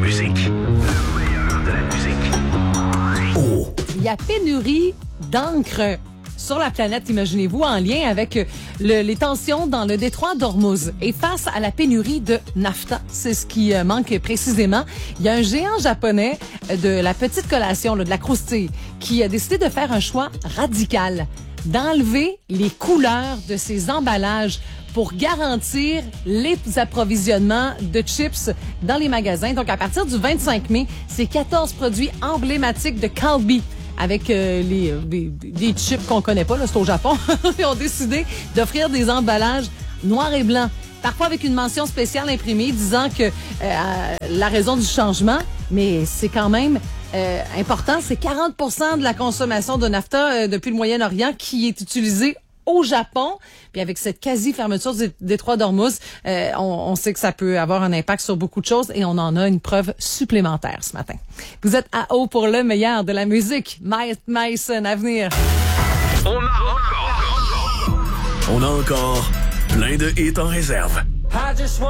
musique. Le meilleur de la musique. Oh. Il y a pénurie d'encre sur la planète, imaginez-vous, en lien avec les tensions dans le détroit d'Ormuz. Et face à la pénurie de naphta, c'est ce qui manque précisément, il y a un géant japonais de la petite collation, de la croustille, qui a décidé de faire un choix radical, d'enlever les couleurs de ses emballages pour garantir les approvisionnements de chips dans les magasins. Donc, à partir du 25 mai, c'est 14 produits emblématiques de Calbee avec des chips qu'on connaît pas, là, c'est au Japon. Ils ont décidé d'offrir des emballages noirs et blancs, parfois avec une mention spéciale imprimée disant que la raison du changement, mais c'est quand même important, c'est 40% de la consommation de naphta depuis le Moyen-Orient qui est utilisée au Japon. Puis avec cette quasi-fermeture du détroit d'Ormuz, on sait que ça peut avoir un impact sur beaucoup de choses et on en a une preuve supplémentaire ce matin. Vous êtes à haut pour le meilleur de la musique. Mason à venir. On a encore plein de hits en réserve.